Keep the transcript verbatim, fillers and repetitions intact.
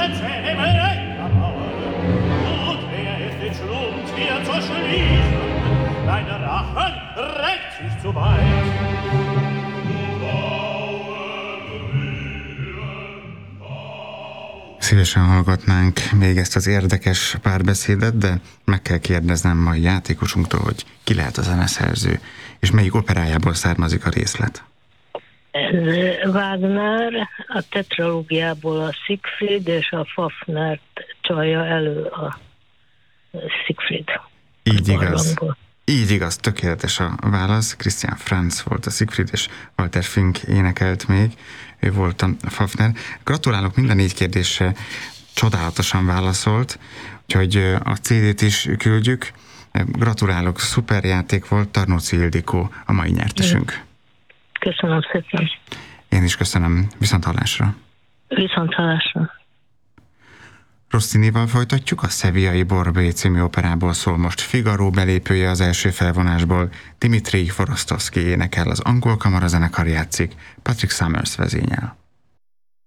Szívesen hallgatnánk még ezt az érdekes párbeszédet, de meg kell kérdeznem mai játékosunktól, hogy ki lehet a zeneszerző, és melyik operájából származik a részlet. Ez Wagner, a tetralógiából a Siegfried, és a Fafnert csalja elő a Siegfried. Így igaz. Így igaz, tökéletes a válasz. Christian Franz volt a Siegfried, és Walter Fink énekelt még. Ő volt a Fafner. Gratulálok, minden négy kérdésre csodálatosan válaszolt, úgyhogy a cé dét is küldjük. Gratulálok, szuper játék volt. Tarnóci Ildikó a mai nyertesünk. Köszönöm szépen. Én is köszönöm. Viszonthallásra. Viszonthallásra. Rossinival folytatjuk, a Sevillai Borbé című operából szól most Figaro belépője az első felvonásból, Dimitri Forostovszky énekel, az angol kamarazenekar játszik, Patrick Summers vezényel.